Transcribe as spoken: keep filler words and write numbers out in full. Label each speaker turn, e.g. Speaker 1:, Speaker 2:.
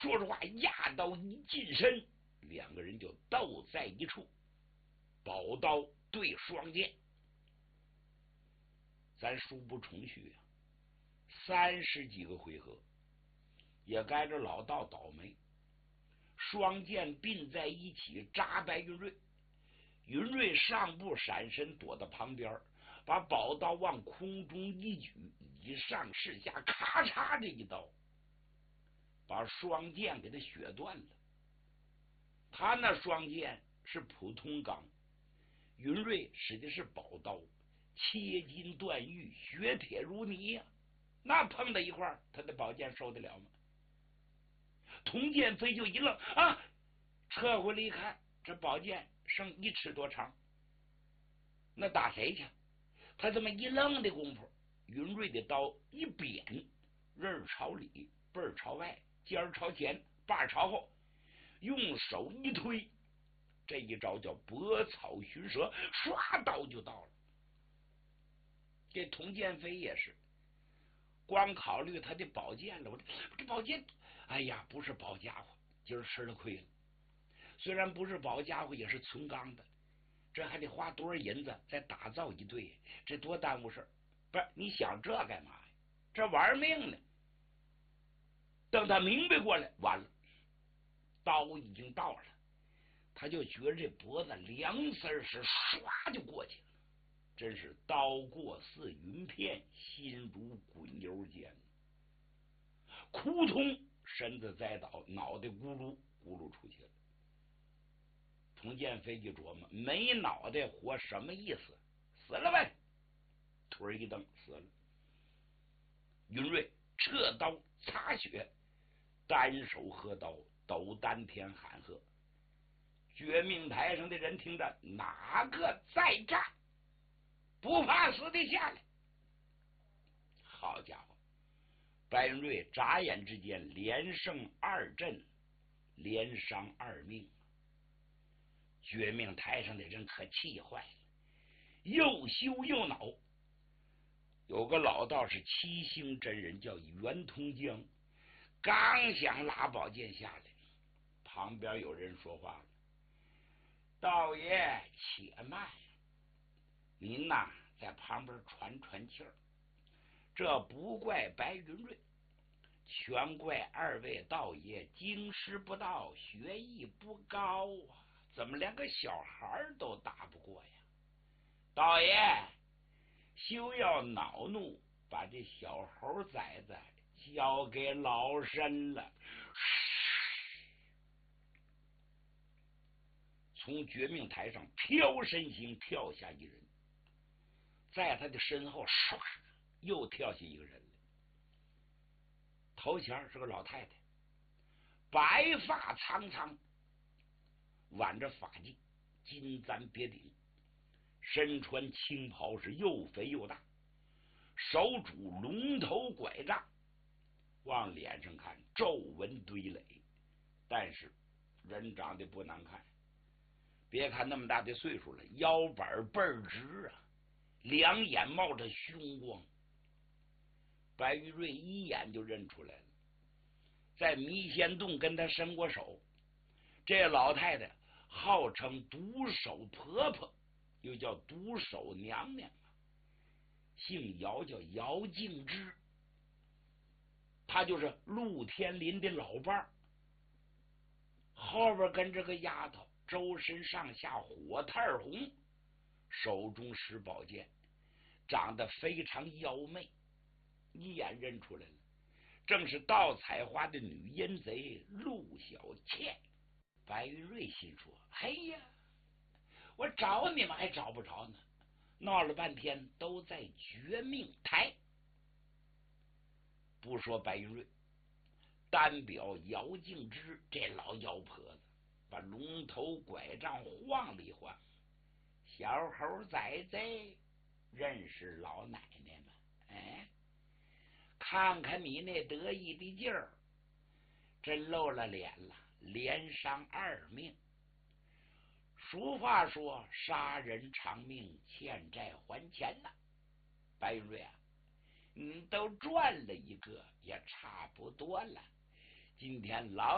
Speaker 1: 说实话，压刀一近身，两个人就斗在一处，宝刀对双剑。咱数不重虚啊，三十几个回合，也该着老道倒霉。双剑并在一起扎白云瑞，云瑞上步闪身躲到旁边，把宝刀往空中一举，以上视下，咔嚓这一刀，把双剑给他削断了。他那双剑是普通钢，云瑞使的是宝刀，切金断玉，削铁如泥呀、啊！那碰到一块儿，他的宝剑受得了吗？童剑飞就一愣啊，撤回来一看，这宝剑剩一尺多长，那打谁去？他这么一愣的功夫，云瑞的刀一扁，刃朝里，背朝外，尖朝前，把朝后，用手一推，这一招叫拨草寻蛇，唰刀就到了。这童剑飞也是光考虑他的宝剑了，我这宝剑，哎呀，不是宝家伙，今儿吃了亏了。虽然不是宝家伙，也是存钢的，这还得花多少银子再打造一对，这多耽误事儿。不是你想这干嘛呀？这玩命呢。等他明白过来，完了，刀已经到了，他就觉得这脖子凉丝儿是唰就过去了。真是刀过似云片，心如滚油煎。扑通，身子栽倒，脑袋咕噜咕噜出去了。童剑飞一琢磨，没脑袋活什么意思？死了呗！腿一蹬，死了。云瑞撤刀擦血，单手合刀，抖丹田喊喝。绝命台上的人听着，哪个再战？不怕死的下来！好家伙，白云瑞眨眼之间连胜二阵，连伤二命。绝命台上的人可气坏了，又羞又恼。有个老道是七星真人，叫袁通江，刚想拉宝剑下来，旁边有人说话了：“道爷且慢，您呐在旁边喘喘气儿。这不怪白云瑞，全怪二位道爷经师不到，学艺不高啊！怎么连个小孩都打不过呀？道爷休要恼怒，把这小猴崽子交给老身了。”从绝命台上飘身形跳下一人，在他的身后唰又跳下一个人来。头前是个老太太，白发苍苍，挽着发髻，金簪别顶，身穿青袍，是又肥又大，手拄龙头拐杖，往脸上看皱纹堆垒，但是人长得不难看。别看那么大的岁数了，腰板倍儿直啊，两眼冒着凶光。白玉瑞一眼就认出来了，在迷仙洞跟他伸过手。这老太太号称独手婆婆，又叫独手娘娘，姓姚，叫姚静之。她就是陆天林的老伴儿，后边跟着个丫头，周身上下火炭红，手中持宝剑，长得非常妖媚，一眼认出来了，正是盗采花的女阴贼陆小倩。白云瑞心说：“嘿呀，我找你们还找不着呢，闹了半天都在绝命台。”不说白云瑞，单表姚静之这老妖婆子，把龙头拐杖晃了一晃：“小猴崽子，认识老奶奶吗？哎，看看你那得意的劲儿，真露了脸了，连伤二命。俗话说，杀人偿命，欠债还钱呐。白云瑞啊，你都赚了一个，也差不多了。今天老